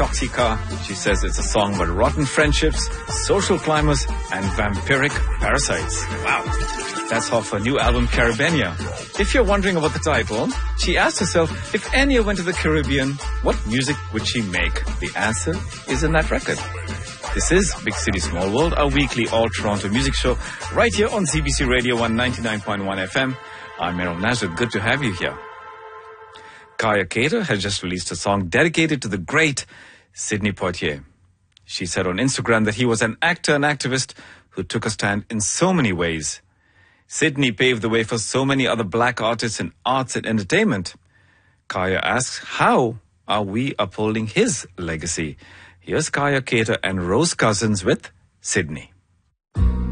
Toxica. She says it's a song about rotten friendships, social climbers, and vampiric parasites. Wow. That's off her new album, Caribbeania. If you're wondering about the title, she asked herself, if Enya went to the Caribbean, what music would she make? The answer is in that record. This is Big City Small World, our weekly all-Toronto music show, right here on CBC Radio 199.1 FM. I'm Meryl Nazareth. Good to have you here. Kaya Cater has just released a song dedicated to the great Sidney Poitier. She said on Instagram that he was an actor and activist who took a stand in so many ways. Sidney paved the way for so many other black artists in arts and entertainment. Kaya asks, how are we upholding his legacy? Here's Kaya Cater and Rose Cousins with Sidney.